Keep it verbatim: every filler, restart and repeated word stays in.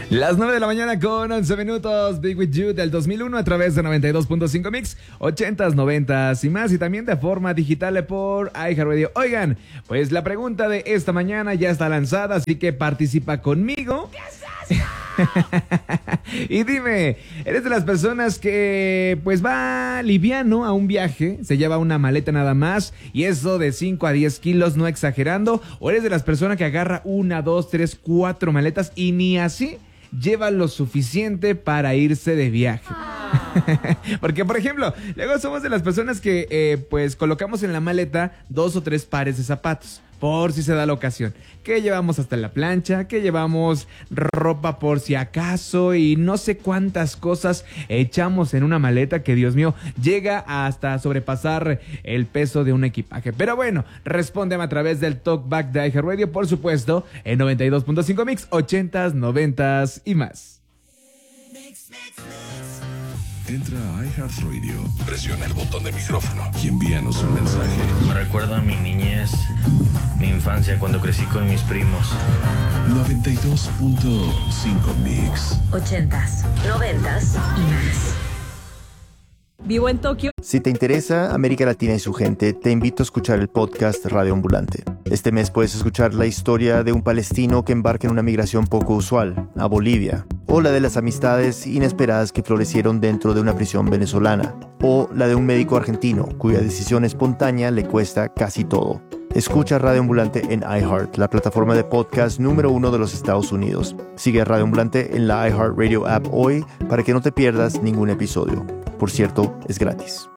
Las nueve de la mañana con once minutos, Big With You del dos mil uno a través de noventa y dos punto cinco Mix, ochentas, noventas y más, y también de forma digital por iHeartRadio. Oigan, pues la pregunta de esta mañana ya está lanzada, así que participa conmigo. ¿Qué es eso? Y dime, ¿eres de las personas que pues va liviano a un viaje, se lleva una maleta nada más y eso de cinco a diez kilos, no exagerando? ¿O eres de las personas que agarra una, dos, tres, cuatro maletas y ni así lleva lo suficiente para irse de viaje? Porque, por ejemplo, luego somos de las personas que eh, pues colocamos en la maleta dos o tres pares de zapatos por si se da la ocasión, que llevamos hasta la plancha, que llevamos ropa por si acaso y no sé cuántas cosas echamos en una maleta que, Dios mío, llega hasta sobrepasar el peso de un equipaje. Pero bueno, respóndeme a través del Talkback de iHeartRadio, por supuesto, en noventa y dos punto cinco Mix, ochentas, noventas y más. Entra a iHeartRadio, presiona el botón de micrófono y envíanos un mensaje. Me recuerda a mi niñez, mi infancia cuando crecí con mis primos. noventa y dos punto cinco Mix. Ochentas, noventas y más. Vivo en Tokio. Si te interesa América Latina y su gente, te invito a escuchar el podcast Radio Ambulante. Este mes puedes escuchar la historia de un palestino que embarca en una migración poco usual, a Bolivia, o la de las amistades inesperadas que florecieron dentro de una prisión venezolana, o la de un médico argentino cuya decisión espontánea le cuesta casi todo. Escucha Radio Ambulante en iHeart, la plataforma de podcast número uno de los Estados Unidos. Sigue a Radio Ambulante en la iHeartRadio app hoy para que no te pierdas ningún episodio. Por cierto, es gratis.